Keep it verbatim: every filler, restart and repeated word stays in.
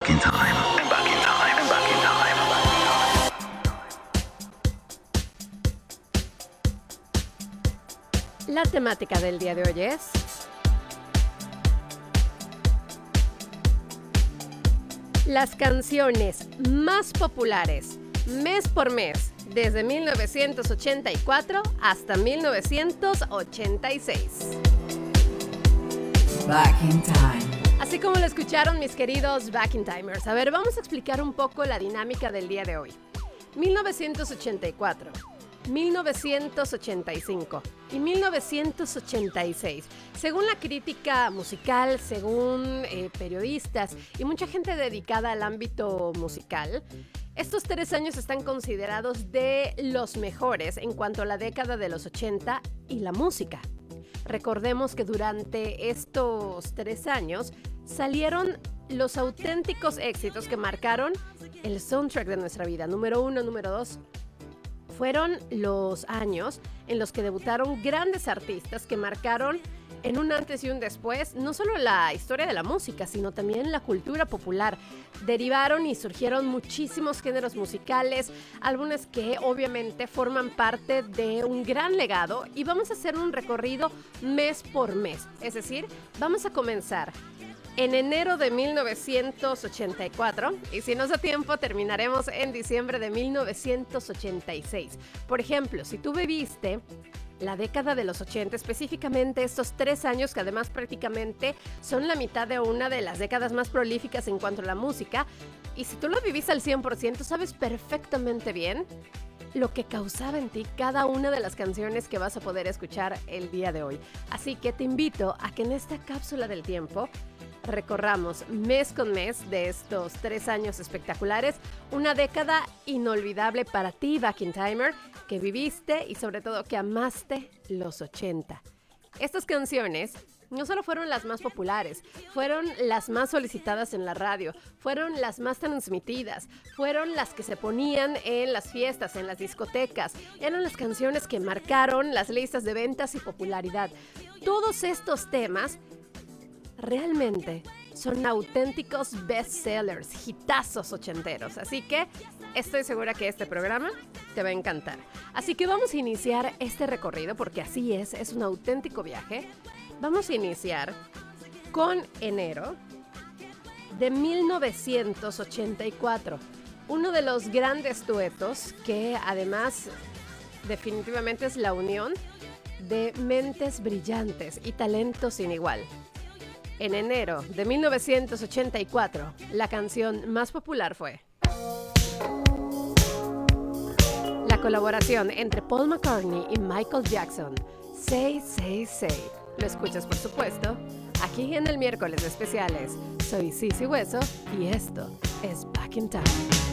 back in time. And back in time. And back in time. La temática del día de hoy es las canciones más populares mes por mes desde mil novecientos ochenta y cuatro hasta mil novecientos ochenta y seis. Back in Time. Así como lo escucharon mis queridos Back in Timers. A ver, vamos a explicar un poco la dinámica del día de hoy. mil novecientos ochenta y cuatro, mil novecientos ochenta y cinco y mil novecientos ochenta y seis. Según la crítica musical, según eh, periodistas y mucha gente dedicada al ámbito musical, estos tres años están considerados de los mejores en cuanto a la década de los ochenta y la música. Recordemos que durante estos tres años salieron los auténticos éxitos que marcaron el soundtrack de nuestra vida. Número uno, número dos. Fueron los años en los que debutaron grandes artistas que marcaron en un antes y un después, no solo la historia de la música, sino también la cultura popular. Derivaron y surgieron muchísimos géneros musicales, álbumes que obviamente forman parte de un gran legado, y vamos a hacer un recorrido mes por mes. Es decir, vamos a comenzar en enero de mil novecientos ochenta y cuatro, y si nos da tiempo terminaremos en diciembre de mil novecientos ochenta y seis. Por ejemplo, si tú viviste la década de los ochenta, específicamente estos tres años que además prácticamente son la mitad de una de las décadas más prolíficas en cuanto a la música, y si tú lo vivís al cien por ciento, sabes perfectamente bien lo que causaba en ti cada una de las canciones que vas a poder escuchar el día de hoy. Así que te invito a que en esta cápsula del tiempo recorramos mes con mes de estos tres años espectaculares, una década inolvidable para ti, Back in Timer, que viviste y sobre todo que amaste los ochenta. Estas canciones no solo fueron las más populares, fueron las más solicitadas en la radio, fueron las más transmitidas, fueron las que se ponían en las fiestas, en las discotecas, eran las canciones que marcaron las listas de ventas y popularidad. Todos estos temas realmente son auténticos bestsellers, hitazos ochenteros. Así que estoy segura que este programa te va a encantar. Así que vamos a iniciar este recorrido, porque así es, es un auténtico viaje. Vamos a iniciar con enero de mil novecientos ochenta y cuatro. Uno de los grandes duetos que además definitivamente es la unión de mentes brillantes y talentos sin igual. En enero de mil novecientos ochenta y cuatro, la canción más popular fue la colaboración entre Paul McCartney y Michael Jackson, Say, Say, Say. Lo escuchas, por supuesto, aquí en el miércoles de especiales. Soy Sisi Hueso y esto es Back in Time.